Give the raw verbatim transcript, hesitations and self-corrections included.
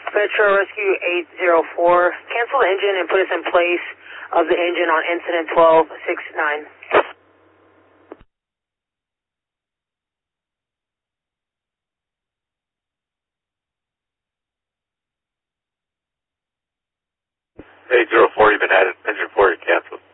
Metro Rescue eight zero four, cancel the engine and put us in place of the engine on incident twelve six nine. eight zero four, you've been added, engine four, you canceled.